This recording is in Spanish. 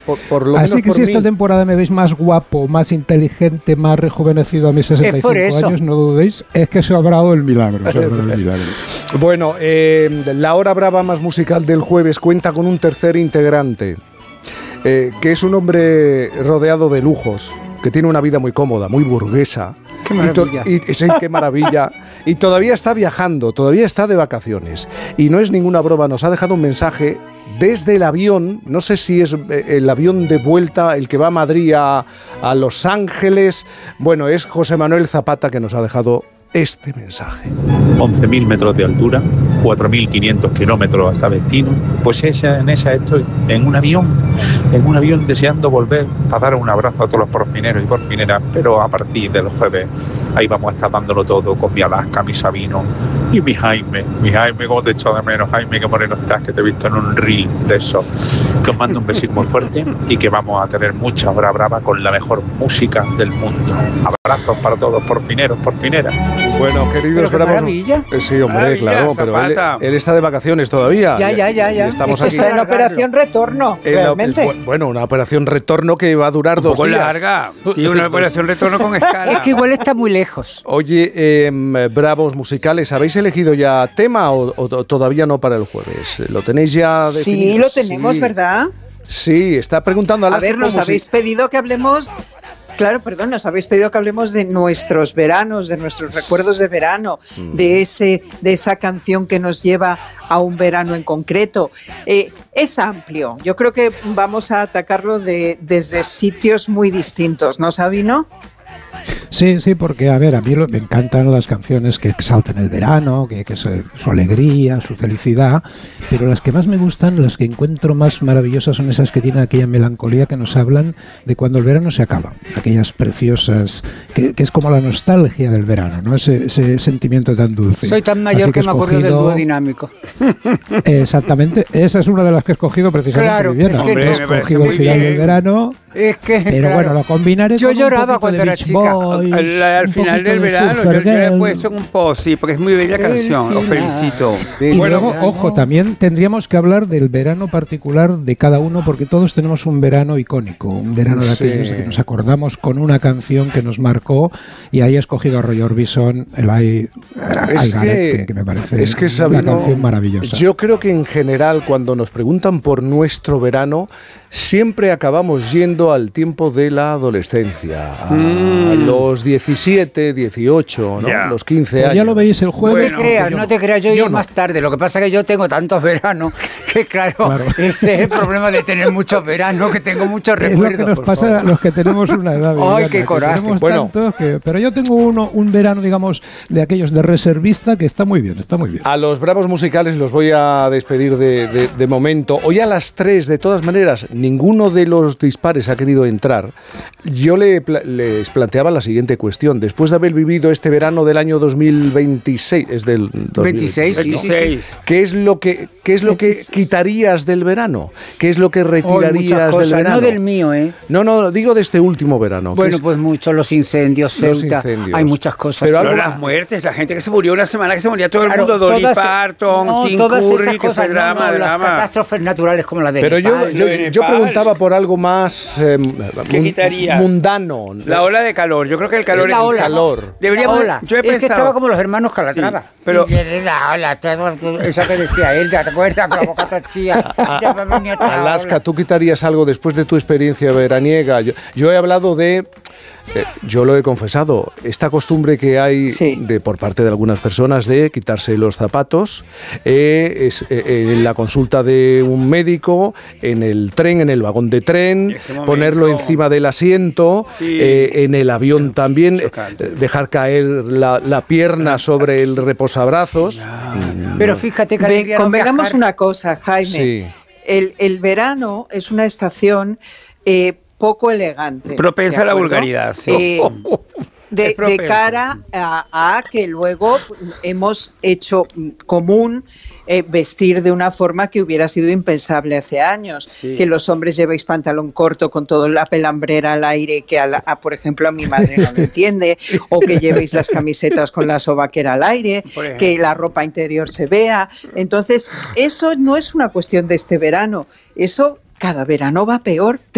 Por lo menos Así que por si mí. esta temporada me veis más guapo, más inteligente, más rejuvenecido a mis 65 años, no dudéis, es que se ha obrado el milagro. Bueno, la hora brava más musical del jueves cuenta con un tercer integrante, que es un hombre rodeado de lujos, que tiene una vida muy cómoda, muy burguesa. ¡Qué maravilla! Sí, qué maravilla. Y todavía está viajando, todavía está de vacaciones. Y no es ninguna broma, nos ha dejado un mensaje desde el avión, no sé si es el avión de vuelta, el que va a Madrid a Los Ángeles. Bueno, es José Manuel Zapata que nos ha dejado este mensaje. 11.000 metros de altura, 4.500 kilómetros hasta destino. Pues en esa estoy, en un avión deseando volver para dar un abrazo a todos los porfineros y porfineras, pero a partir del jueves ahí vamos a estar dándolo todo con mi Alaska, mi Sabino y mi Jaime, cómo te echo de menos, Jaime, qué moreno estás, que te he visto en un reel de eso. Que os mando un besito muy fuerte y que vamos a tener mucha hora brava con la mejor música del mundo. Abrazos para todos, porfineros, porfineras. Bueno, queridos bravos. Maravilla. Sí, hombre, Maravilla, claro, pero él está de vacaciones todavía. Ya. Estamos Esto aquí. está en operación retorno, realmente. Bueno, una operación retorno que va a durar 2 días. larga. Sí, una operación retorno con escala. Es que igual está muy lejos. Oye, bravos musicales, ¿habéis elegido ya tema o todavía no para el jueves? ¿Lo tenéis ya definido? Sí, lo tenemos, ¿verdad? Sí, está preguntando A ver, nos habéis pedido que hablemos... Claro, perdón, nos habéis pedido que hablemos de nuestros veranos, de nuestros recuerdos de verano, de esa canción que nos lleva a un verano en concreto. Es amplio. Yo creo que vamos a atacarlo desde sitios muy distintos, ¿no, Sabino? Sí, porque a mí me encantan las canciones que exaltan el verano, que su alegría, su felicidad, pero las que más me gustan, las que encuentro más maravillosas son esas que tienen aquella melancolía que nos hablan de cuando el verano se acaba, aquellas preciosas, que es como la nostalgia del verano, ¿no? Ese sentimiento tan dulce. Soy tan mayor que me acuerdo del dúo dinámico. Exactamente, esa es una de las que he escogido precisamente. Claro, Viviana. He escogido el final del verano. Es que, pero claro, bueno, lo combinaré yo con lloraba cuando era chica. Al final del verano, yo le he puesto en un post, sí, porque es muy bella canción. Os felicito. Y luego, ojo, también tendríamos que hablar del verano particular de cada uno, porque todos tenemos un verano icónico, un verano de aquellos de que nos acordamos con una canción que nos marcó, y ahí he escogido a Roy Orbison, el I Got It, que me parece una canción maravillosa. Yo creo que en general, cuando nos preguntan por nuestro verano, siempre acabamos yendo al tiempo de la adolescencia, a los 17, 18, ¿no? Los 15 años. Pues ya lo veis el jueves. No te creas, yo más tarde. Lo que pasa es que yo tengo tantos veranos que, claro, ese es el problema de tener muchos veranos, que tengo muchos recuerdos. Es lo que nos pasa a los que tenemos una edad. ¡Ay, qué coraje! Pero yo tengo un verano, digamos, de aquellos de reservista que está muy bien, está muy bien. A los bravos musicales los voy a despedir de momento. Hoy a las 3, de todas maneras, ninguno de los dispares ha querido entrar. Yo les planteaba la siguiente cuestión. Después de haber vivido este verano del año 2026, es del 26. ¿Qué es lo que quitarías del verano? ¿Qué es lo que retirarías del verano? No del mío, ¿eh? No, digo de este último verano. Bueno, pues mucho, los incendios, Ceuta, hay muchas cosas. Pero las muertes, la gente que se murió una semana, que se moría todo el mundo, Dolly Parton, Tim Curry, que fue drama. Las catástrofes naturales como la de Pero yo preguntaba por algo más mundano. La ola de calor. Yo creo que el calor es el calor. Deberíamos. Yo he pensado, que estaba como los hermanos Calatrava. Sí, pero la ola, esa que decía él, ¿te acuerdas? Con la boca torcida. Alaska, ¿tú quitarías algo después de tu experiencia veraniega? Yo he hablado de... yo lo he confesado, esta costumbre que hay por parte de algunas personas de quitarse los zapatos en la consulta de un médico, en el tren, en el vagón de tren, ponerlo encima del asiento, en el avión también, dejar caer la pierna sobre el reposabrazos. Pero fíjate que convengamos una cosa, Jaime. Sí. El verano es una estación poco elegante. Propensa a la vulgaridad. Sí. De cara a que luego hemos hecho común vestir de una forma que hubiera sido impensable hace años. Sí. Que los hombres llevéis pantalón corto con toda la pelambrera al aire, que por ejemplo a mi madre no me entiende, o que llevéis las camisetas con la sobaquera al aire, que la ropa interior se vea. Entonces, eso no es una cuestión de este verano, eso cada verano va peor.